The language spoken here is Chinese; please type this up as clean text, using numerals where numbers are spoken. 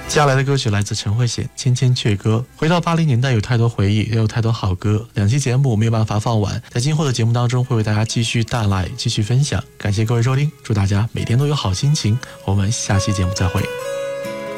接下来的歌曲来自陈慧娴《千千阙歌》。回到80年代，有太多回忆，也有太多好歌。2期节目没有办法放完，在今后的节目当中会为大家继续带来，继续分享。感谢各位收听，祝大家每天都有好心情。我们下期节目再会。